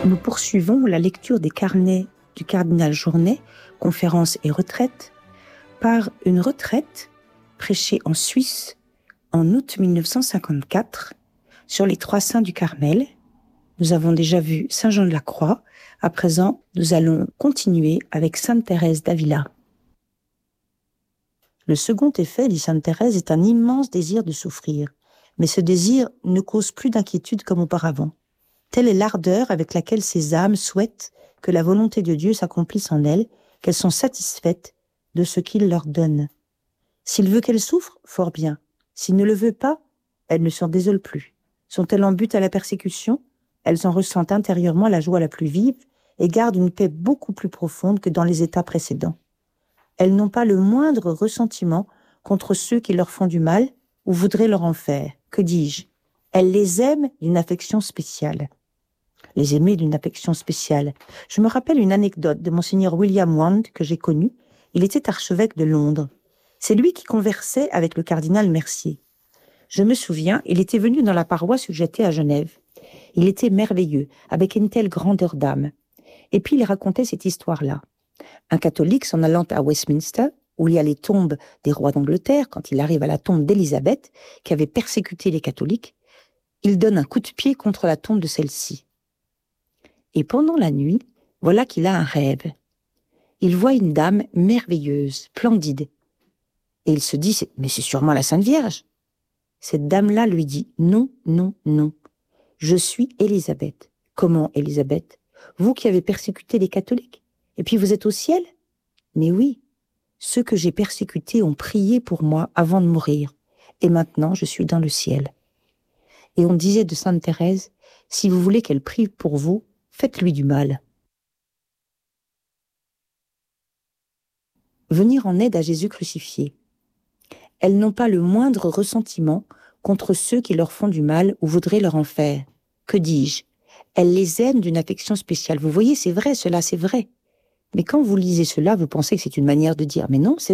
Nous poursuivons la lecture des carnets du cardinal Journet, Conférences et retraites, par une retraite prêchée en Suisse en août 1954 sur les 3 saints du Carmel. Nous avons déjà vu Saint Jean de la Croix. À présent, nous allons continuer avec Sainte Thérèse d'Avila. Le second effet, dit Sainte Thérèse, est un immense désir de souffrir. Mais ce désir ne cause plus d'inquiétude comme auparavant. Telle est l'ardeur avec laquelle ces âmes souhaitent que la volonté de Dieu s'accomplisse en elles, qu'elles sont satisfaites de ce qu'il leur donne. S'il veut qu'elles souffrent, fort bien. S'il ne le veut pas, elles ne s'en désolent plus. Sont-elles en but à la persécution? Elles en ressentent intérieurement la joie la plus vive et gardent une paix beaucoup plus profonde que dans les états précédents. Elles n'ont pas le moindre ressentiment contre ceux qui leur font du mal ou voudraient leur en faire. Que dis-je? Elles les aiment d'une affection spéciale. Les aimer d'une affection spéciale. Je me rappelle une anecdote de Monseigneur William Wand que j'ai connu. Il était archevêque de Londres. C'est lui qui conversait avec le cardinal Mercier. Je me souviens, il était venu dans la paroisse où j'étais à Genève. Il était merveilleux, avec une telle grandeur d'âme. Et puis il racontait cette histoire-là. Un catholique s'en allant à Westminster, où il y a les tombes des rois d'Angleterre, quand il arrive à la tombe d'Élisabeth, qui avait persécuté les catholiques, il donne un coup de pied contre la tombe de celle-ci. Et pendant la nuit, voilà qu'il a un rêve. Il voit une dame merveilleuse, splendide. Et il se dit, mais c'est sûrement la Sainte Vierge. Cette dame-là lui dit, non, non, non. Je suis Élisabeth. Comment, Élisabeth? Vous qui avez persécuté les catholiques? Et puis vous êtes au ciel? Mais oui, ceux que j'ai persécutés ont prié pour moi avant de mourir. Et maintenant, je suis dans le ciel. Et on disait de Sainte Thérèse, si vous voulez qu'elle prie pour vous, faites-lui du mal. Venir en aide à Jésus crucifié. Elles n'ont pas le moindre ressentiment contre ceux qui leur font du mal ou voudraient leur en faire. Que dis-je? Elles les aiment d'une affection spéciale. Vous voyez, c'est vrai, cela, c'est vrai. Mais quand vous lisez cela, vous pensez que c'est une manière de dire, mais non, c'est